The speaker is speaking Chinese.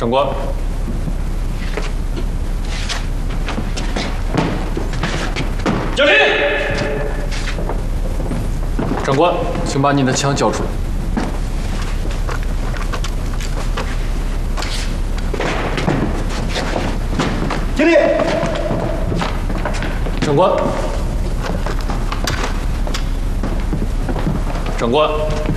长官， 敬礼！ 长官，请把你的枪交出来。 敬礼！ 长官，长官。